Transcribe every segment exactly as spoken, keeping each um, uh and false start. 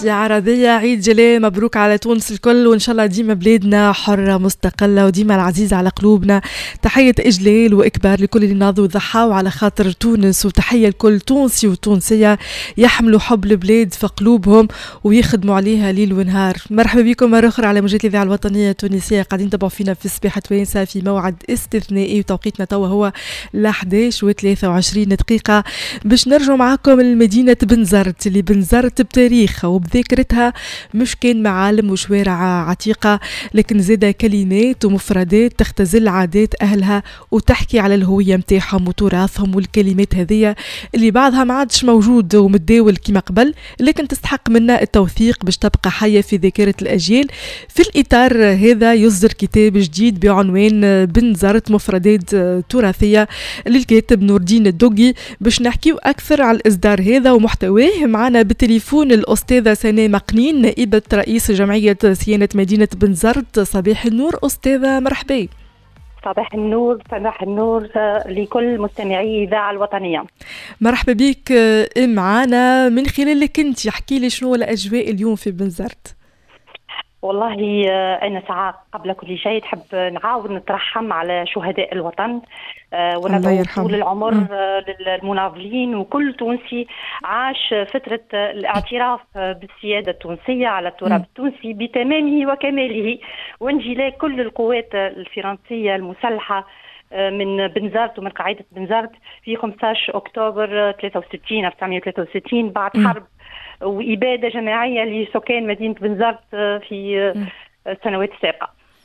يا عربية عيد جلال مبروك على تونس الكل، وإن شاء الله ديما بلادنا حرة مستقلة وديما العزيز على قلوبنا. تحية إجلال وإكبار لكل اللي ناضوا وضحاوا على خاطر تونس، وتحية لكل تونسي وتونسية يحملوا حب البلاد في قلوبهم ويخدموا عليها ليل ونهار. مرحبا بكم مرة أخرى على موجات الإذاعة الوطنية التونسية، قاعدين تبعوا فينا في الصباح توانسة في موعد استثنائي، وتوقيتنا توا هو ل إحدى عشر وثلاثة وعشرين دقيقة باش نرجعوا معاكم لمدينة بنزرت اللي بنزرت بتاريخها وبذاكرتها، مش كان معالم وشوارع عتيقة لكن زادة كلمات ومفردات تختزل عادات أهلها وتحكي على الهوية متاعهم وتراثهم، والكلمات هذه اللي بعضها ما عادش موجود ومتداول كما قبل لكن تستحق منا التوثيق باش تبقى حية في ذاكرة الأجيال. في الإطار هذا يصدر كتاب جديد بعنوان بنزرت مفردات تراثية للكاتب نور الدين الدوغي. باش نحكيو أكثر على الإصدار هذا ومحتواه معنا بالتليفون الأستاذة سناء مقنين نائبة رئيس جمعية صيانة مدينة بنزرت. صباح النور أستاذة، مرحبا. صباح النور، صباح النور لكل مستمعي الإذاعة الوطنية. مرحبا بك معنا. من خلالك أنت احكي لي شنو الأجواء اليوم في بنزرت؟ والله أنا ساعة قبل كل شيء تحب نعاود نترحم على شهداء الوطن وندعو طول العمر للمناضلين وكل تونسي عاش فترة الاعتراف بالسيادة التونسية على التراب التونسي بتمامه وكماله، وانجلاء كل القوات الفرنسية المسلحة من بنزرت ومن قاعدة بنزرت في خمسة عشر أكتوبر ثلاثة وستين ألف وتسعمائة وثلاثة وستين بعد م. حرب وإبادة جماعية لسكان مدينة بنزرت في السنوات السابقة.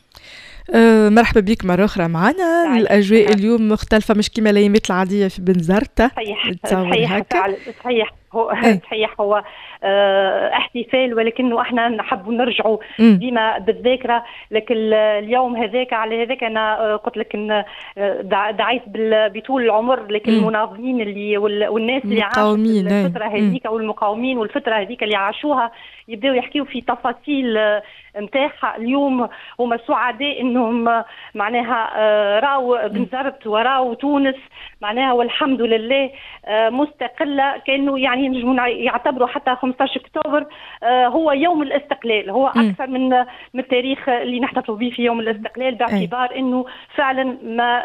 أه مرحبا بك مرة أخرى معنا. الأجواء اليوم مختلفة مش كما الأيامات العادية في بنزرت. صحيح صحيح صحيح هو صحيح هو اه احتفال، ولكنه احنا نحب نرجعوا ديما بالذاكرة. لكن اليوم هذاك على هذاك انا قلت لك ان دعيت بطول العمر، لكن المناضلين اللي والناس اللي عاشوا الفترة هذيك والمقاومين والفترة هذيك اللي عاشوها يبداو يحكيوا في تفاصيل متاعها. اليوم هم سعداء انهم معناها راوا بنزرت وراوا تونس معناها والحمد لله مستقلة. كانوا يعني نجموا يعتبروا حتى خمسة عشر أكتوبر هو يوم الاستقلال، هو أكثر من من التاريخ اللي نحتفلوا به في يوم الاستقلال، باعتبار انه فعلا ما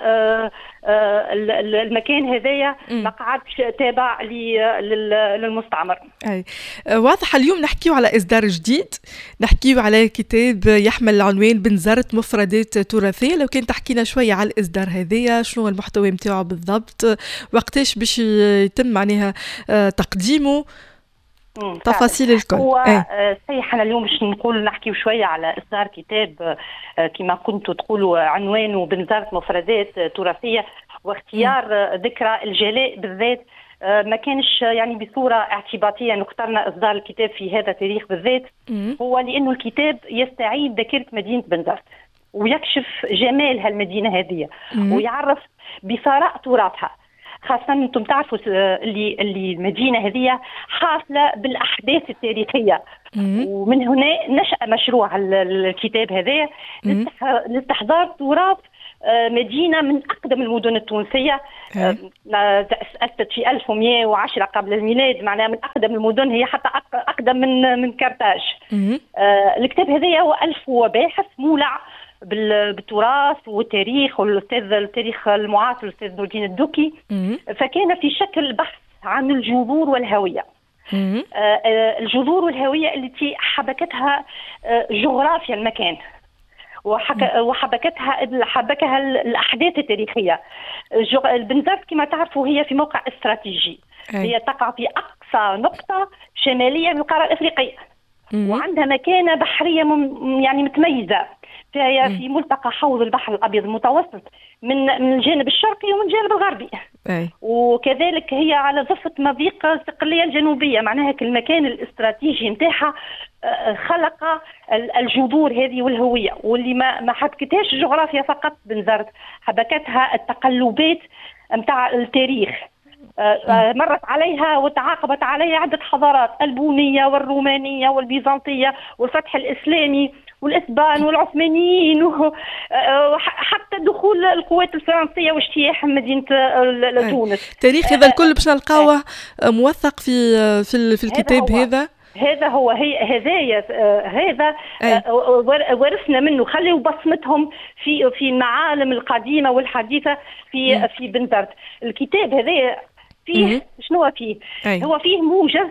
المكان هذايا ما قعدش تابع للمستعمر. أي واضح. اليوم نحكيو على إصدار جديد، نحكيو على كتاب يحمل العنوان بنزرت مفردات تراثية. لو كان تحكينا شوية على الإصدار هذايا، شنو المحتوى متاعه بالضبط، وقتاش باش يتم معناها تقديمه، تفاصيل الكل. هو ايه؟ صحيح أنا اليوم باش نقول نحكي شوية على إصدار كتاب كما كنتوا تقولوا عنوانه بنزرت مفردات تراثية، واختيار م. ذكرى الجلاء بالذات ما كانش يعني بصورة اعتباطية انه اخترنا إصدار الكتاب في هذا التاريخ بالذات، م. هو لأنه الكتاب يستعيد ذاكرة مدينة بنزرت ويكشف جمال هالمدينة هذه ويعرف بثراء تراثها، خاصة أنتم تعرفوا اللي اللي المدينة هذه حاصلة بالأحداث التاريخية. مم. ومن هنا نشأ مشروع الكتاب هذا لاستحضار تراث مدينة من أقدم المدن التونسية، تأسست في ألف ومئة وعشرة قبل الميلاد، معناها من أقدم المدن، هي حتى أقدم من من كرتاج. الكتاب هذا هو ألف وباحث مولع بالتراث والتاريخ، والأستاذ التاريخ المعاصر الأستاذ نور الدين الدوغي، فكان في شكل بحث عن الجذور والهوية. آه الجذور والهوية التي حبكتها آه جغرافيا المكان وحبكتها حبكها الأحداث التاريخية. بنزرت كما تعرفوا هي في موقع استراتيجي، هي تقع في أقصى نقطة شمالية من القارة الأفريقية، وعندها مكانة بحرية يعني متميزة، فهي في ملتقى حوض البحر الأبيض المتوسط من من الجانب الشرقي ومن الجانب الغربي. أي. وكذلك هي على ضفة مضيق الصقلية الجنوبية، معناها المكان الاستراتيجي نتاعها خلق الجذور هذه والهوية، واللي ما ما حبكتهاش الجغرافيا فقط بنزرت، حبكتها التقلبات نتاع التاريخ. مرت عليها وتعاقبت عليها عدة حضارات، البونية والرومانية والبيزنطية والفتح الإسلامي والإسبان والعثمانيين، وحتى دخول القوات الفرنسية واجتياح مدينة تونس. التاريخ هذا الكل باش نلقاوه موثق في في في الكتاب هذا. هذا هو هي هذايا آه هذا آه ورثنا منه، خلوا بصمتهم في في المعالم القديمه والحديثه في م. في بنزرت. الكتاب هذا فيه شنو هو فيه؟ أي. هو فيه موجز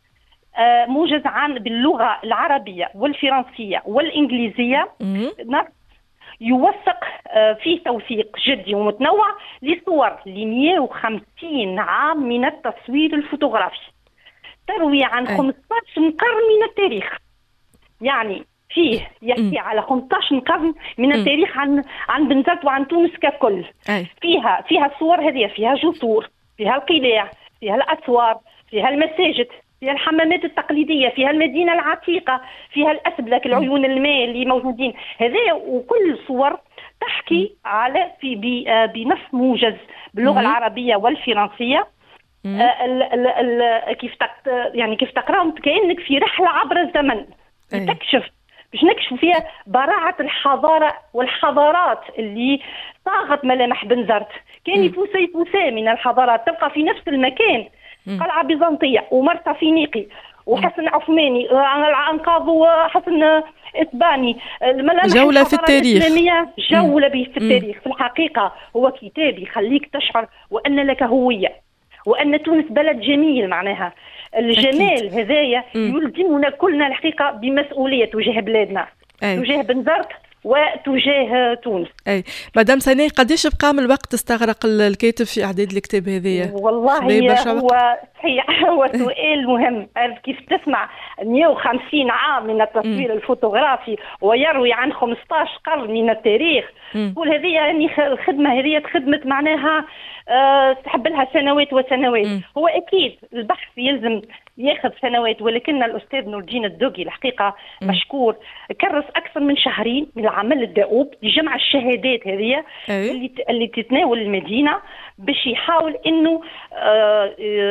آه موجز عن باللغه العربيه والفرنسيه والانجليزيه، نص يوثق آه فيه توثيق جدي ومتنوع لصور ل مئة وخمسين عام من التصوير الفوتوغرافي، تروي عن خمسة عشر قرن من التاريخ. يعني فيه يحكي على خمسة عشر قرن من التاريخ عن عن بنزرت وعن تونس ككل. أي. فيها فيها الصور هذه، فيها جسور، فيها القلاع، فيها الاسوار، فيها المساجد، فيها الحمامات التقليديه، فيها المدينه العتيقه، فيها الاسبلك، العيون الماء اللي موجودين هذا، وكل صور تحكي على في بنص موجز باللغه العربيه والفرنسيه. آه ال ال ال كيف تق... يعني كيف تقراهم كأنك في رحلة عبر الزمن، تكشف باش نكشفوا فيها براعة الحضارة والحضارات اللي صاغت ملامح بنزرت. كان يفوسا يفوسا من الحضارات تبقى في نفس المكان، قلعة بيزنطية ومرسى فينيقي وحسن عثماني، أنقاض وحسن إسباني، الملامح جولة في التاريخ، جولة به في التاريخ. في الحقيقة هو كتاب يخليك تشعر وأن لك هوية، وأن تونس بلد جميل. معناها الجمال هذايا يلزمنا كلنا الحقيقة بمسؤولية تجاه بلادنا، أي. تجاه بنزرت وتجاه تونس. أي مدام سناء، قديش بقى من الوقت استغرق الكاتب في إعداد الكتاب هذايا؟ والله هو صحيح هو سؤال مهم. عرف كيف تسمع مئة وخمسين عام من التصوير م. الفوتوغرافي ويروي عن خمسة عشر قرن من التاريخ، تقول هذه يعني الخدمة هذه خدمت معناها أه تحب لها سنوات وسنوات. م. هو أكيد البحث يلزم ياخذ سنوات، ولكن الأستاذ نور الدين الدوقي الحقيقة م. مشكور، كرس أكثر من شهرين من العمل الدؤوب لجمع الشهادات هذه اللي اللي تتناول المدينة، باش يحاول إنه آه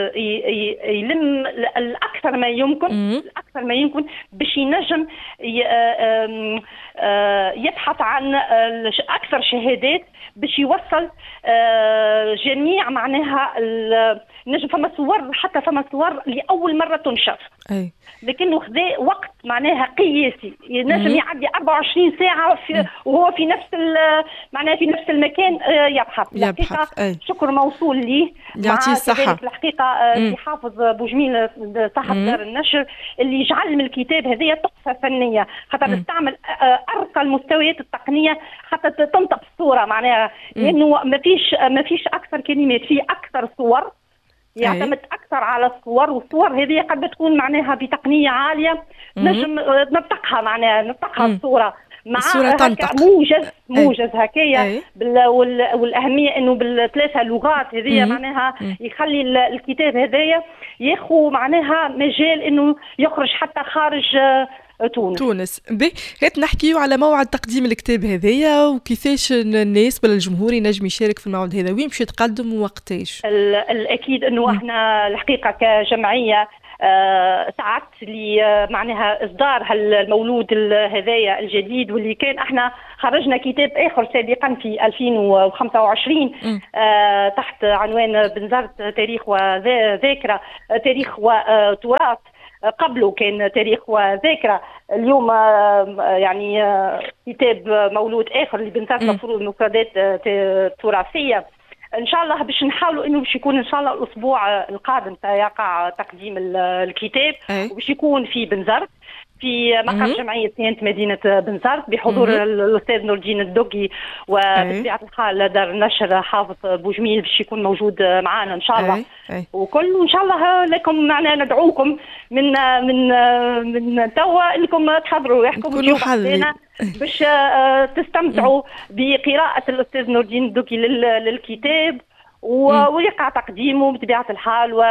يلم الأكثر ما يمكن م. الأكثر ما يمكن باش ينجم يبحث عن أكثر شهادات باش يوصل جميع معناها نجم. فما صور، حتى فما صور لأول مرة تنشر، أي. لكنه خذا وقت معناها قياسي، نجم يعدي أربعة وعشرين ساعة في وهو في نفس معناها في نفس المكان يبحث. يبحث. شكر موصول ليه يعطيه الصحة الحقيقة لحافظ بوجميل صاحب دار النشر اللي جعل من الكتاب هذه تحفة فنية، حتى تستعمل أرقى المستويات التقنية حتى تنطق الصورة معناها، لأنه ما فيش ما فيش أكثر كلمات، في أكثر صور يعتمد أكثر على الصور، والصور هذه قد تكون معناها بتقنية عالية نجم نطقها معناها نطقها الصورة مع موجز موجز هكايا. والأهمية إنه بالثلاثة لغات هذه معناها يخلي الكتاب هذايا ياخو معناها مجال إنه يخرج حتى خارج تونس. تونس بي هات نحكيو على موعد تقديم الكتاب هذايا، وكيفاش الناس ولا الجمهور ينجم يشارك في الموعد هذا، وين باش يتقدم ووقتاش؟ الأكيد إنه إحنا الحقيقة كجمعية آه سعدت لي آه معناها إصدار هالمولود هذايا الجديد، واللي كان إحنا خرجنا كتاب آخر سابقا في ألفين وخمسة وعشرين آه تحت عنوان بنزرت تاريخ وذاكرة، تاريخ وتراث. قبله كان تاريخ وذاكرة. اليوم يعني كتاب مولود آخر اللي بنزرت مفروض مفردات تراثية. ان شاء الله باش نحاولوا انه باش يكون ان شاء الله الاسبوع القادم سيقع تقديم الكتاب، وباش يكون في بنزرت في مقر جمعية صيانة مدينة بنزرت بحضور الأستاذ نور الدين الدوقي، وبطبيعة الحال دار النشر حافظ بوجميل باش يكون موجود معنا إن شاء الله. وكل إن شاء الله لكم معنا ندعوكم من من من توا إنكم تحضروا يحكموا باش تستمتعوا بقراءة الأستاذ نور الدين الدوقي للكتاب، ويقع تقديمه بطبيعة الحال. و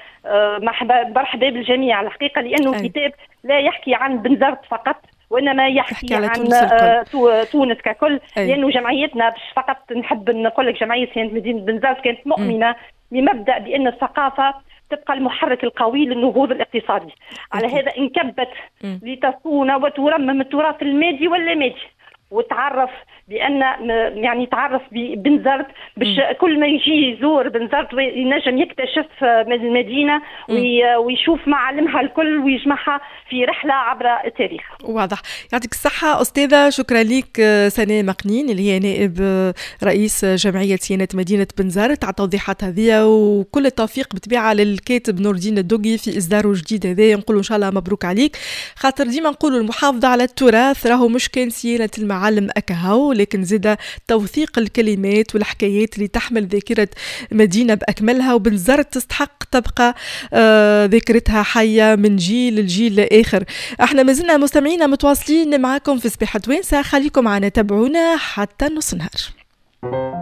مرحبا بالجميع الحقيقة، لأنه الكتاب لا يحكي عن بنزرت فقط، وإنما يحكي عن تونس, تونس ككل. أي. لأنه جمعيتنا باش فقط نحب نقول لك جمعية صيانة مدينة بنزرت كانت مؤمنة بمبدأ بأن الثقافة تبقى المحرك القوي للنهوض الاقتصادي. على هذا انكبت لتصون وترمم التراث المادي واللامادي، وتعرف بان يعني يتعرف ببنزرت باش كل ما يجي يزور بنزرت ينجم يكتشف المدينه ويشوف معالمها الكل ويجمعها في رحله عبر التاريخ. واضح. يعطيك الصحه استاذه، شكرا لك سناء مقنين اللي هي نائب رئيس جمعيه صيانه مدينه بنزرت على التوضيحات هذه، وكل التوفيق بطبيعه للكاتب نور الدين الدقي في اصداره الجديد هذا. نقولوا ان شاء الله مبروك عليك، خاطر ديما نقولوا المحافظه على التراث راهو مش كان صيانه المعالم اكهو، لكن زاد توثيق الكلمات والحكايات اللي تحمل ذاكره مدينه باكملها، وبنزرت تستحق تبقى آه ذاكرتها حيه من جيل لجيل لاخر. احنا ما زلنا مستمعينا متواصلين معاكم في سباحه وينسا، خليكم معنا تابعونا حتى نص النهار.